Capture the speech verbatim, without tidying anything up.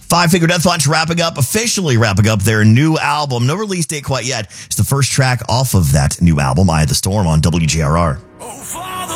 Five Finger Death Punch wrapping up, officially wrapping up their new album. No release date quite yet. It's the first track off of that new album, Eye of the Storm, on W G R R.